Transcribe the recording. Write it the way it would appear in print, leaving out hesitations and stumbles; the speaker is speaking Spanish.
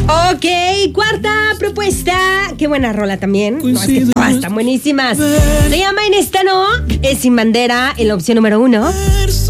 Ok, cuarta propuesta. Qué buena rola también. No, es que todas están buenísimas. Se llama En esta no, es Sin Bandera en la opción número 1.